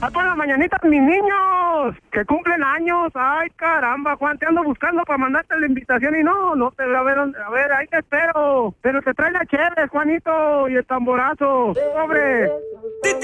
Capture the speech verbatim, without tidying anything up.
Ah, por las mañanitas, mis niños, que cumplen años. Ay, caramba, Juan, te ando buscando para mandarte la invitación y no, no te a ver, a ver, ahí te espero. Pero te trae la chévere, Juanito, y el tamborazo. Pobre.